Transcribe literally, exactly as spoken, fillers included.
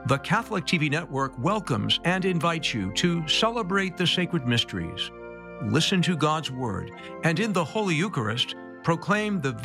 The Catholic T V Network welcomes and invites you to celebrate the sacred mysteries, listen to God's Word, and in the Holy Eucharist, proclaim the